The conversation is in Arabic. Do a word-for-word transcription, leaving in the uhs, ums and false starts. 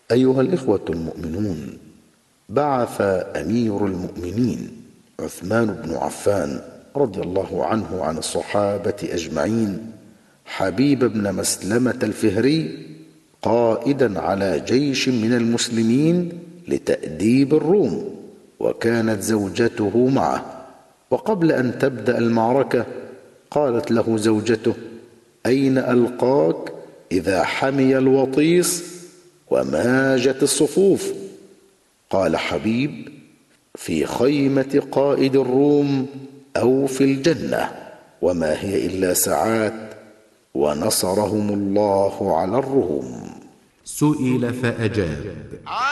أيها الإخوة المؤمنون، بعث أمير المؤمنين عثمان بن عفان رضي الله عنه عن الصحابة أجمعين حبيب بن مسلمة الفهري قائدا على جيش من المسلمين لتأديب الروم، وكانت زوجته معه. وقبل أن تبدأ المعركة قالت له زوجته: أين ألقاك إذا حمي الوطيس وماجت الصفوف؟ قال حبيب: في خيمة قائد الروم أو في الجنة، وما هي إلا ساعات ونصرهم الله على الروم. سئل فأجاب: